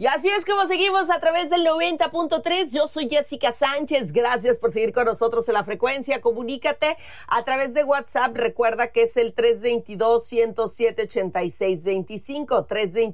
Y así es como seguimos a través del 90.3. Yo soy Jessica Sánchez. Gracias por seguir con nosotros en la frecuencia. Comunícate a través de WhatsApp. Recuerda que es el 322-107-8625.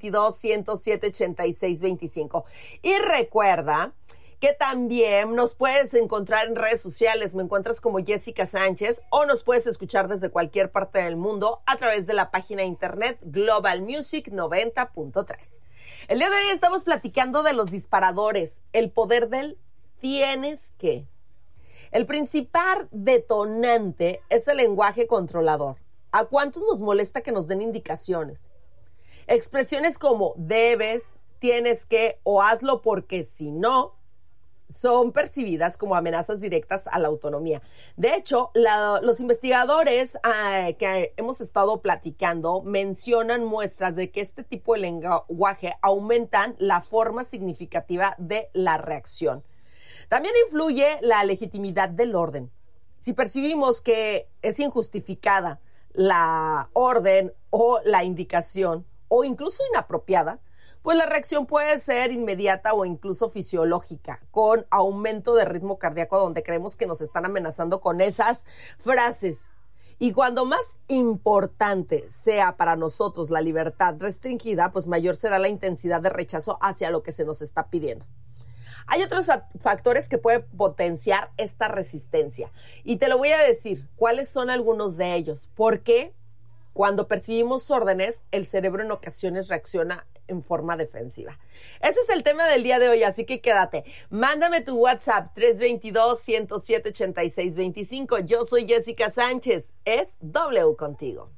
322-107-8625. Y recuerda que también nos puedes encontrar en redes sociales. Me encuentras como Jessica Sánchez o nos puedes escuchar desde cualquier parte del mundo a través de la página de internet Global Music 90.3. El día de hoy estamos platicando de los disparadores, el poder del tienes que. El principal detonante es el lenguaje controlador. ¿A cuántos nos molesta que nos den indicaciones? Expresiones como debes, tienes que o hazlo porque si no, son percibidas como amenazas directas a la autonomía. De hecho, los investigadores que hemos estado platicando mencionan muestras de que este tipo de lenguaje aumentan la forma significativa de la reacción. También influye la legitimidad del orden. Si percibimos que es injustificada la orden o la indicación, o incluso inapropiada, pues la reacción puede ser inmediata o incluso fisiológica, con aumento de ritmo cardíaco donde creemos que nos están amenazando con esas frases. Y cuando más importante sea para nosotros la libertad restringida, pues mayor será la intensidad de rechazo hacia lo que se nos está pidiendo. Hay otros factores que pueden potenciar esta resistencia. Y te lo voy a decir, ¿cuáles son algunos de ellos? Porque cuando percibimos órdenes, el cerebro en ocasiones reacciona en forma defensiva. Ese es el tema del día de hoy, así que quédate. Mándame tu WhatsApp 322-107-8625. Yo soy Jessica Sánchez. Es W contigo.